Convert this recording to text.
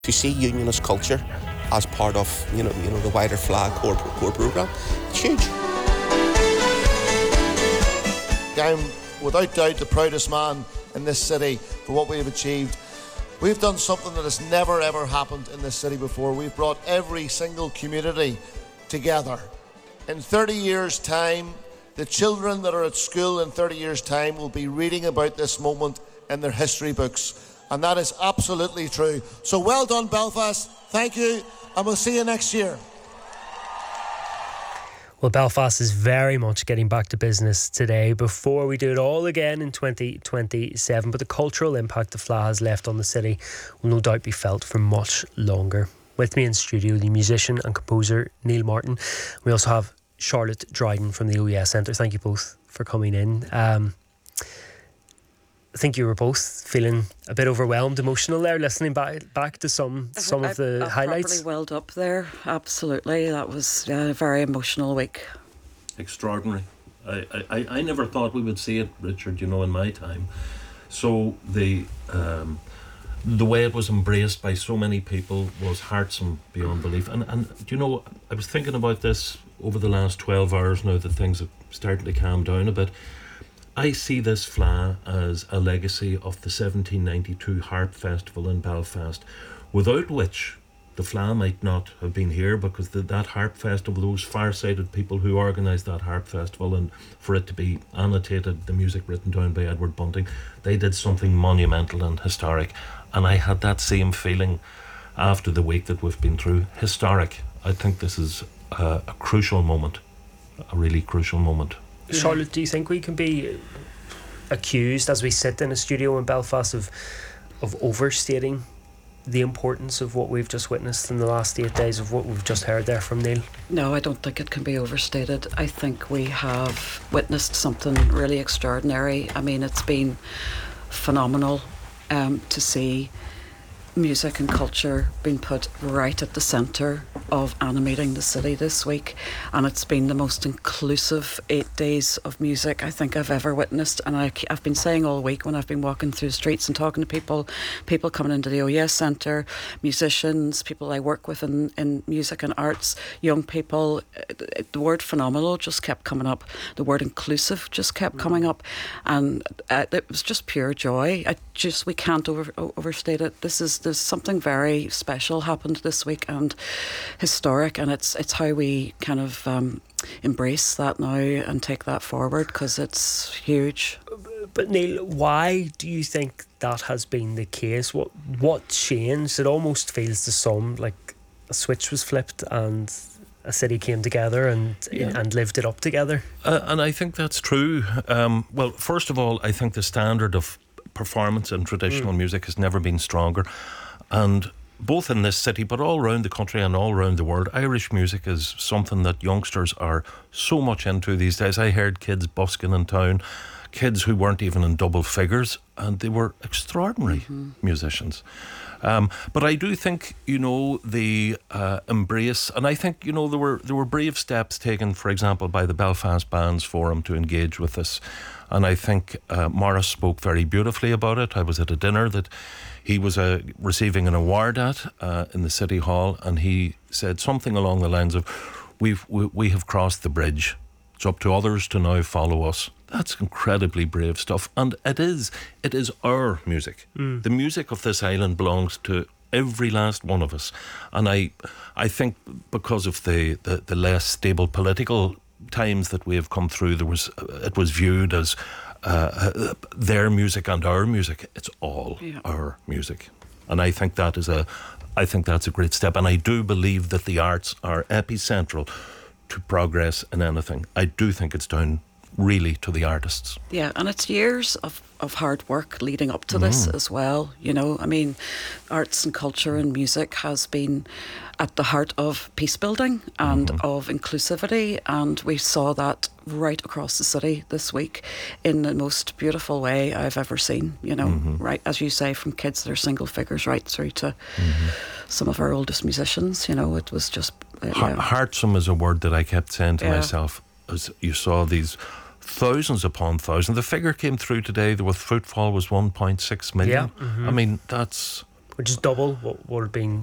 To see unionist culture as part of the wider flag core programme, it's huge. I'm without doubt the proudest man in this city for what we have achieved. We've done something that has never ever happened in this city before. We've brought every single community together. In 30 years' time, the children that are at school in 30 years' time will be reading about this moment in their history books. And that is absolutely true. So well done, Belfast. Thank you, and we'll see you next year. Well, Belfast is very much getting back to business today before we do it all again in 2027. But the cultural impact the Fleadh has left on the city will no doubt be felt for much longer. With me in studio, the musician and composer Neil Martin. We also have Charlotte Dryden from the OES Centre. Thank you both for coming in. I think you were both feeling a bit overwhelmed, emotional there, listening back to some of the highlights. Properly welled up there, absolutely. That was a very emotional week. Extraordinary. I never thought we would see it, Richard, in my time. So the way it was embraced by so many people was heartsome beyond belief. And I was thinking about this over the last 12 hours now that things are starting to calm down a bit. I see this Fleadh as a legacy of the 1792 Harp Festival in Belfast, without which the Fleadh might not have been here, because that Harp Festival, those far-sighted people who organised that Harp Festival, and for it to be annotated, the music written down by Edward Bunting, they did something monumental and historic. And I had that same feeling after the week that we've been through. Historic. I think this is a crucial moment, a really crucial moment. Charlotte, do you think we can be accused, as we sit in a studio in Belfast, of overstating the importance of what we've just witnessed in the last 8 days, of what we've just heard there from Neil? No, I don't think it can be overstated. I think we have witnessed something really extraordinary. I mean, it's been phenomenal to see music and culture being put right at the centre of animating the city this week, and it's been the most inclusive 8 days of music I think I've ever witnessed. And I've been saying all week when I've been walking through the streets and talking to people coming into the OES Centre, musicians, people I work with in music and arts, young people, the word phenomenal just kept coming up, the word inclusive just kept coming up, and it was just pure joy. We can't overstate it. There's something very special happened this week and historic, and it's how we kind of embrace that now and take that forward, because it's huge. But Neil, why do you think that has been the case? What changed? It almost feels to some like a switch was flipped and a city came together and lived it up together. And I think that's true. Well, first of all, I think the standard of performance in traditional music has never been stronger, and both in this city but all around the country and all around the world, Irish music is something that youngsters are so much into these days. I heard kids busking in town, kids who weren't even in double figures, and they were extraordinary musicians. But I do think, the embrace, and I think, there were brave steps taken, for example, by the Belfast Bands Forum to engage with this. And I think Morris spoke very beautifully about it. I was at a dinner that he was receiving an award at in the City Hall, and he said something along the lines of, we have crossed the bridge. It's up to others to now follow us. That's incredibly brave stuff. And it is our music. The music of this island belongs to every last one of us. And I think because of the less stable political times that we have come through, it was viewed as their music and our music. It's all our music. And I think that's a great step. And I do believe that the arts are epicentral to progress in anything. I do think it's down really to the artists. Yeah, and it's years of hard work leading up to this as well. I mean, arts and culture and music has been at the heart of peace building and of inclusivity, and we saw that right across the city this week in the most beautiful way I've ever seen. Right, as you say, from kids that are single figures right through to some of our oldest musicians. It was just heartsome is a word that I kept saying to myself as you saw these thousands upon thousands. The figure came through today, the footfall was 1.6 million. I mean, that's which is double what would have been